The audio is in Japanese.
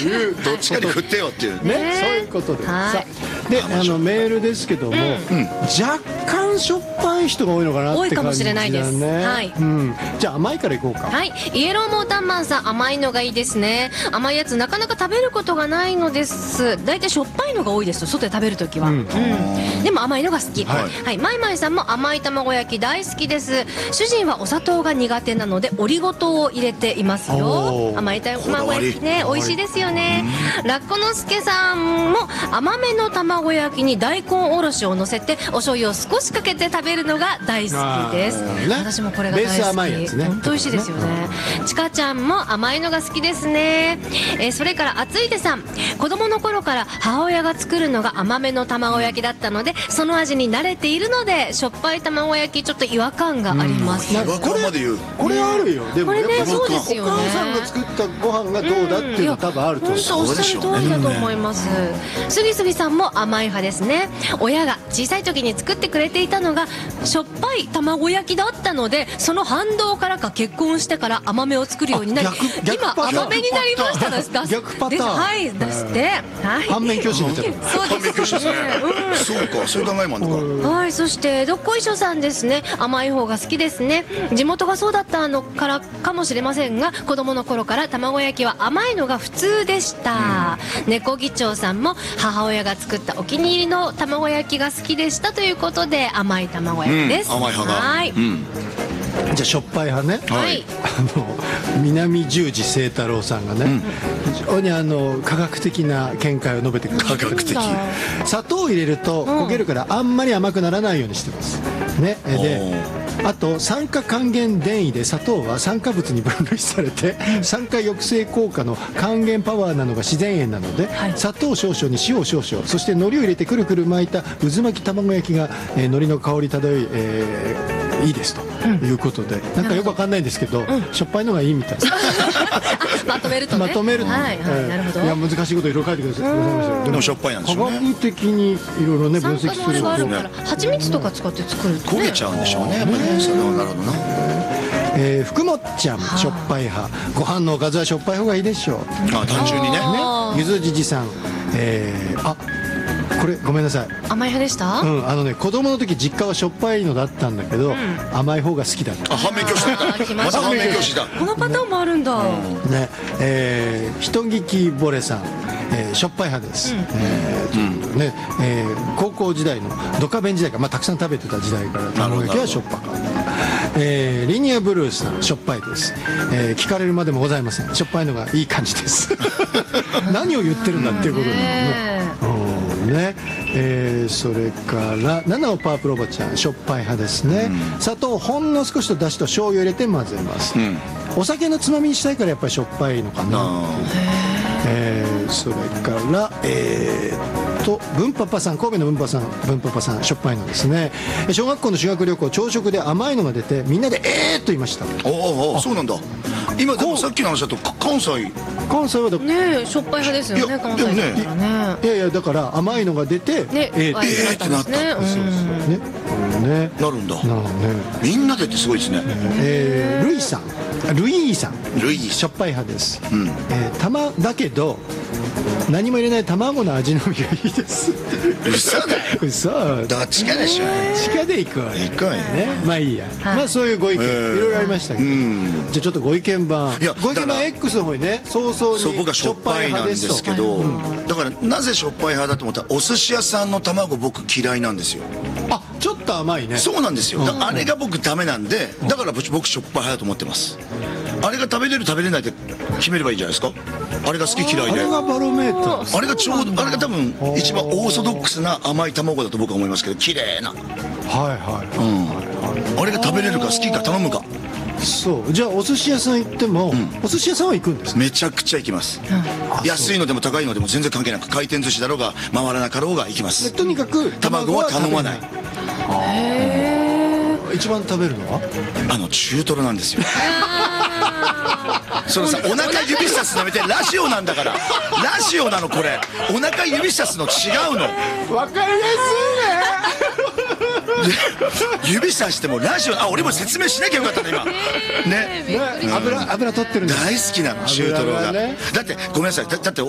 いうどっちかに振ってよっていうね、そういうことで、さあでメールですけども、若干しょっぱい人が多いのかなって感じだね。多いかもしれないです。はい、じゃあ甘いからいこうか。 はい、イエローモータンマンさん、甘いのがいいですね。甘いやつなかなか食べることがないのです。だいたいしょっぱいのが多いですと、外で食べるときは、でも甘いのが好き。はい、マイマイさんも甘い卵焼き大好きです。主人はお砂糖が苦手なのでオリゴ糖を入れていますよ。甘い卵焼きね、美味しいですよね。ラッコのすけさんも甘めの卵焼きに大根おろしを乗せてお醤油を少しかけて食べるのが大好きです。私もこれが大好き。ベース甘いやつね。本当美味しいですよね。ちかちゃんも甘いのが好きですね。それからあついでさん、子供の頃から母親が作るのが甘めの卵焼きだったので、その味に慣れているのでしょっぱい卵焼きちょっと違和感があります。 違和感まで言う。 これあるよ。でもこれね、そうですよね。 お母さんが作ったご飯がどうだっていうの多分あると思う。 おっしゃる通りだと思います。すぎすぎさんも甘い派ですね。親が小さい時に作ってくれていたのがしょっぱい卵焼きだったので、その反動からか結婚してから甘めを作るようになり、今甘めになりましたです。 逆パターン。 はいですって。 反面教師になっちゃった。 そうですね。 そうか、そういう考えもあるのか。 はい、そしてどっこいしょさんですね。甘い方が好きですね。地元がそうだったのからかもしれませんが、子供の頃から卵焼きは甘いのが普通でした。猫議長さんも母親が作ったお気に入りの卵焼きが好きでしたということで、甘い卵焼きです。 甘い派が。 はい。 じゃあしょっぱい派ね。 はい。 南十字清太郎さんがね、非常に科学的な見解を述べてくれる。 科学的。 砂糖を入れると焦げるからあんまり甘くならないようにしてますね。で、あと酸化還元電位で砂糖は酸化物に分類されて酸化抑制効果の還元パワーなのが自然塩なので、砂糖少々に塩少々、そして海苔を入れてくるくる巻いた渦巻き卵焼きが海苔の香り漂いいいですということで、なんかよくわかんないんですけど、しょっぱいのがいいみたいです。 まとめるとね。 まとめると。 はいはい、なるほど。 いや難しいこといろいろ書いてくださいました。 でもしょっぱいなんでしょうね。 科学的にいろいろね分析すると。蜂蜜とか使って作ると焦げちゃうんでしょうね。やっぱりね。それはなるほどな。 福もっちゃんしょっぱい派。ご飯のおかずはしょっぱい方がいいでしょう。 単純にね。 ゆずじじさん、これごめんなさい。 甘い派でした？ 子供の時実家はしょっぱいのだったんだけど、甘い方が好きだった。 反面教師だ。また反面教師だ。 このパターンもあるんだ。 ね、人聞きぼれさん、しょっぱい派です。ね、高校時代のドカベン時代から、たくさん食べてた時代から卵焼きはしょっぱかった。リニアブルースさんしょっぱいです。聞かれるまでもございません。しょっぱいのがいい感じです。何を言ってるんだっていうことね。それから七尾パープルおばちゃんしょっぱい派ですね。砂糖をほんの少しとだしと醤油を入れて混ぜます。お酒のつまみにしたいからやっぱりしょっぱいのかな。それから文パパさん、神戸の文パパさんしょっぱいのですね。小学校の修学旅行朝食で甘いのが出てみんなでと言いました。 そうなんだ。今でもさっきの話だと関西はだね、しょっぱい派ですよね。関西だからね。 いやだから甘いのが出てってなった。なるんだ。みんなでってすごいですね。 ルイーさんしょっぱい派です。だけど何も入れない卵の味のみがいいです。 嘘だよ。 嘘。 どっちかでしょ。 地下で行こうね。まあいいや。そういうご意見いろいろありましたけど、じゃあちょっとご意見番 X の方にね、早々に僕はしょっぱいなんですけど、だからなぜしょっぱい派だと思ったら、お寿司屋さんの卵僕嫌いなんですよ。 ちょっと甘いね。 そうなんですよ。あれが僕ダメなんで、だから僕しょっぱい派だと思ってます。あれが食べれる食べれないって決めればいいじゃないですか。あれが好き嫌いで。 あれがバロメーター。 あれが多分一番オーソドックスな甘い卵だと僕は思いますけど、綺麗な。あれが食べれるか好きか頼むか。 そうじゃあお寿司屋さん行っても、お寿司屋さんは行くんですか？ めちゃくちゃ行きます。安いのでも高いのでも全然関係なく、回転寿司だろうが回らなかろうが行きます。 とにかく卵は頼まない。 一番食べるのは中トロなんですよ。そのさ、お腹指さすのやめて、ラジオなんだから。ラジオなのこれ。お腹指さすの違うの。 わかりやすいね。指さしてもラジオ、俺も説明しなきゃよかったね今ね。 油取ってるんだ。 大好きなの中トロが。だってごめんなさい、だって